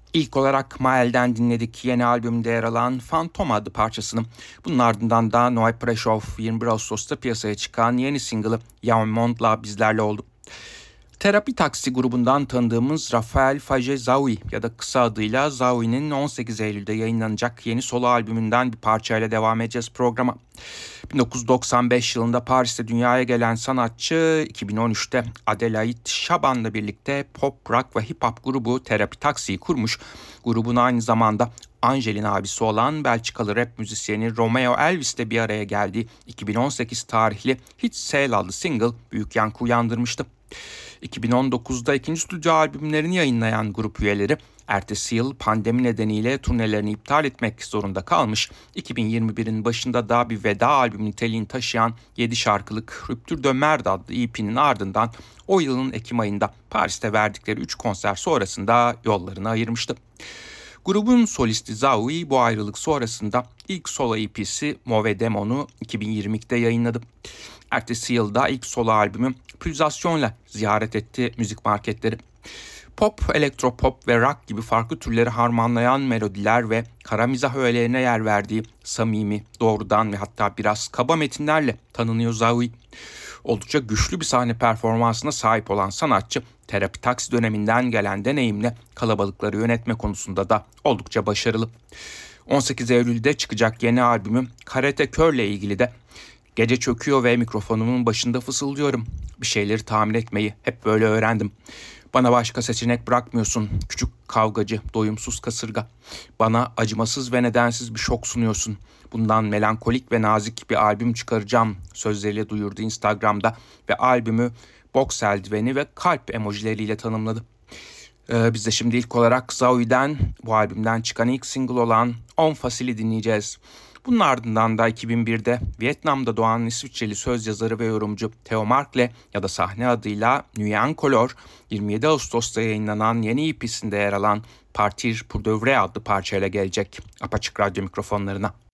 İlk olarak Mael'den dinledik yeni albümde yer alan Phantom adlı parçasını. Bunun ardından da Noy Preshov 21 Ağustos'ta piyasaya çıkan yeni single'ı Yaomont'la bizlerle oldu. Terapi Taksi grubundan tanıdığımız Rafael Fage Zawi ya da kısa adıyla Zawi'nin 18 Eylül'de yayınlanacak yeni solo albümünden bir parçayla devam edeceğiz programa. 1995 yılında Paris'te dünyaya gelen sanatçı 2013'te Adelaide Chaban'la birlikte pop, rock ve hip hop grubu Terapi Taksi'yi kurmuş. Grubun aynı zamanda Angel'in abisi olan Belçikalı rap müzisyeni Romeo Elvis'le bir araya geldiği 2018 tarihli Hit Sale adlı single büyük yankı uyandırmıştı. 2019'da ikinci stüdyo albümlerini yayınlayan grup üyeleri ertesi yıl pandemi nedeniyle turnelerini iptal etmek zorunda kalmış. 2021'in başında da bir veda albümü niteliğini taşıyan 7 şarkılık Rupture de Merde adlı EP'nin ardından o yılın Ekim ayında Paris'te verdikleri 3 konser sonrasında yollarını ayırmıştı. Grubun solisti Zawi bu ayrılık sonrasında ilk solo EP'si Mauvais Demon'u 2022'de yayınladı. Ertesi yılda ilk solo albümü Pulsation'la ziyaret etti müzik marketleri. Pop, elektropop ve rock gibi farklı türleri harmanlayan melodiler ve kara mizah öğelerine yer verdiği samimi, doğrudan ve hatta biraz kaba metinlerle tanınıyor Zawi. Oldukça güçlü bir sahne performansına sahip olan sanatçı, Terapi Taksi döneminden gelen deneyimle kalabalıkları yönetme konusunda da oldukça başarılı. 18 Eylül'de çıkacak yeni albümü Karate Kör'le ilgili de gece çöküyor ve mikrofonumun başında fısıldıyorum. Bir şeyleri tahmin etmeyi hep böyle öğrendim. Bana başka seçenek bırakmıyorsun küçük kavgacı, doyumsuz kasırga. Bana acımasız ve nedensiz bir şok sunuyorsun. Bundan melankolik ve nazik bir albüm çıkaracağım sözleriyle duyurdu Instagram'da ve albümü boks eldiveni ve kalp emojileriyle tanımladı. Biz de şimdi ilk olarak Zawi'den bu albümden çıkan ilk single olan On Facil'i dinleyeceğiz. Bunun ardından da 2001'de Vietnam'da doğan İsviçreli söz yazarı ve yorumcu Theo Markle ya da sahne adıyla Nuit Color 27 Ağustos'ta yayınlanan yeni EP'sinde yer alan Partir pour de vrai adlı parçayla gelecek Apaçık Radyo mikrofonlarına.